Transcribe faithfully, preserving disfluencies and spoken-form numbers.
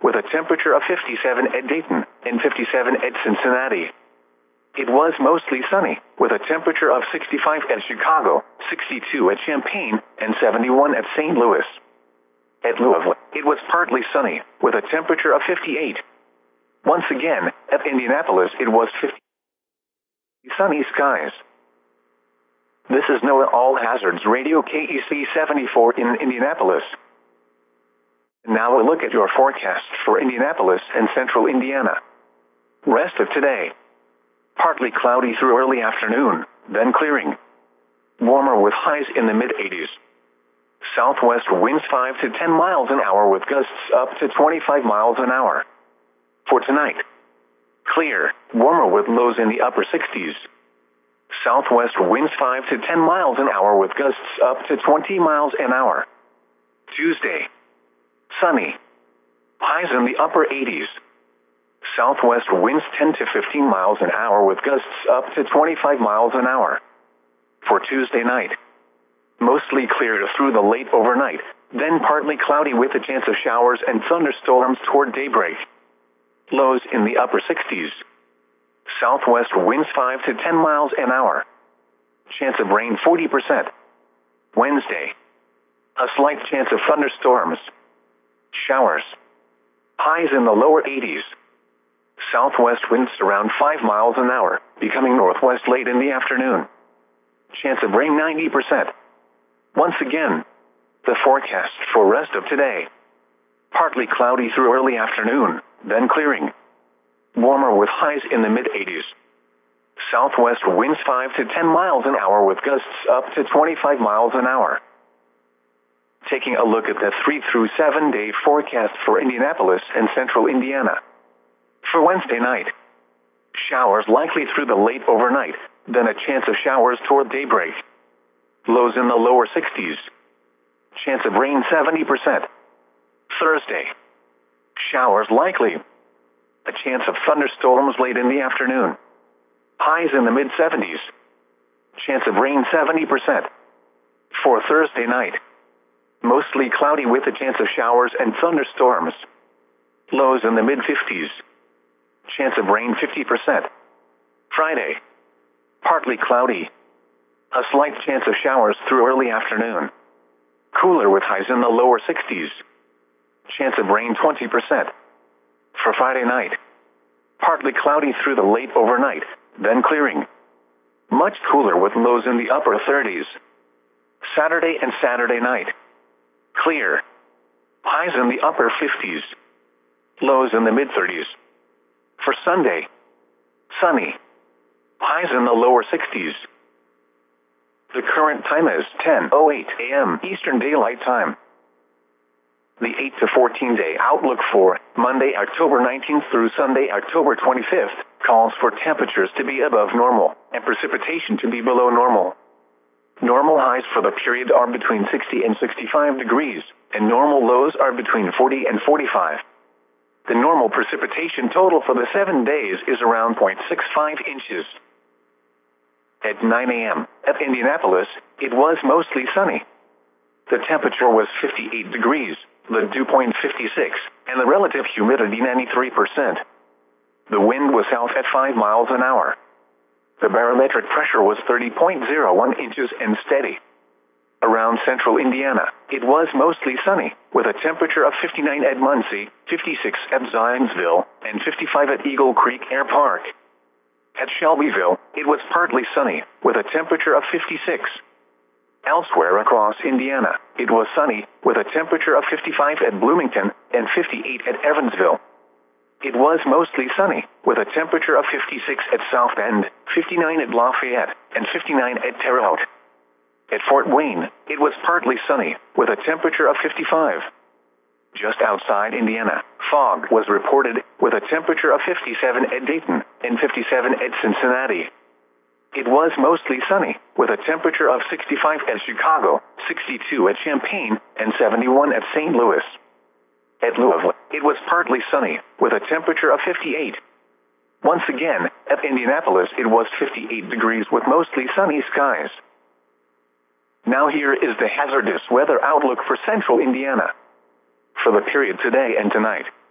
with a temperature of fifty-seven at Dayton and fifty-seven at Cincinnati. It was mostly sunny, with a temperature of sixty-five at Chicago, sixty-two at Champaign, and seventy-one at Saint Louis. At Louisville, it was partly sunny, with a temperature of fifty-eight. Once again, at Indianapolis, it was fifty. Sunny skies. This is NOAA All Hazards Radio K E C seventy-four in Indianapolis. Now a look at your forecast for Indianapolis and central Indiana. Rest of today. Partly cloudy through early afternoon, then clearing. Warmer with highs in the mid eighties. Southwest winds five to ten miles an hour with gusts up to twenty-five miles an hour. For tonight, clear, warmer with lows in the upper sixties. Southwest winds five to ten miles an hour with gusts up to twenty miles an hour. Tuesday, sunny. Highs in the upper eighties. Southwest winds ten to fifteen miles an hour with gusts up to twenty-five miles an hour. For Tuesday night, mostly clear through the late overnight, then partly cloudy with a chance of showers and thunderstorms toward daybreak. Lows in the upper sixties. Southwest winds five to ten miles an hour. Chance of rain forty percent. Wednesday, a slight chance of thunderstorms. Showers. Highs in the lower eighties. Southwest winds around five miles an hour, becoming northwest late in the afternoon. Chance of rain ninety percent. Once again, the forecast for rest of today. Partly cloudy through early afternoon, then clearing. Warmer with highs in the mid eighties. Southwest winds five to ten miles an hour with gusts up to twenty-five miles an hour. Taking a look at the three through seven day forecast for Indianapolis and central Indiana. For Wednesday night, showers likely through the late overnight, then a chance of showers toward daybreak. Lows in the lower sixties. Chance of rain seventy percent. Thursday, showers likely. A chance of thunderstorms late in the afternoon. Highs in the mid seventies. Chance of rain seventy percent. For Thursday night, mostly cloudy with a chance of showers and thunderstorms. Lows in the mid fifties. Chance of rain fifty percent. Friday, partly cloudy. A slight chance of showers through early afternoon. Cooler with highs in the lower sixties. Chance of rain twenty percent. For Friday night, partly cloudy through the late overnight, then clearing. Much cooler with lows in the upper thirties. Saturday and Saturday night, clear. Highs in the upper fifties. Lows in the mid thirties. For Sunday, sunny. Highs in the lower sixties. The current time is ten oh eight a m Eastern Daylight Time. The eight to fourteen day outlook for Monday, October nineteenth through Sunday, October twenty-fifth, calls for temperatures to be above normal and precipitation to be below normal. Normal highs for the period are between sixty and sixty-five degrees, and normal lows are between forty and forty-five. The normal precipitation total for the seven days is around zero point six five inches. At nine a m at Indianapolis, it was mostly sunny. The temperature was fifty-eight degrees, the dew point fifty-six, and the relative humidity ninety-three percent. The wind was south at five miles an hour. The barometric pressure was thirty point zero one inches and steady. Around central Indiana, it was mostly sunny, with a temperature of fifty-nine at Muncie, fifty-six at Zionsville, and fifty-five at Eagle Creek Air Park. At Shelbyville, it was partly sunny, with a temperature of fifty-six. Elsewhere across Indiana, it was sunny, with a temperature of fifty-five at Bloomington and fifty-eight at Evansville. It was mostly sunny, with a temperature of fifty-six at South Bend, fifty-nine at Lafayette, and fifty-nine at Terre Haute. At Fort Wayne, it was partly sunny, with a temperature of fifty-five. Just outside Indiana, fog was reported, with a temperature of fifty-seven at Dayton and fifty-seven at Cincinnati. It was mostly sunny, with a temperature of sixty-five at Chicago, sixty-two at Champaign, and seventy-one at Saint Louis. At Louisville, it was partly sunny, with a temperature of fifty-eight. Once again, at Indianapolis, it was fifty-eight degrees with mostly sunny skies. Now here is the hazardous weather outlook for central Indiana. For the period today and tonight,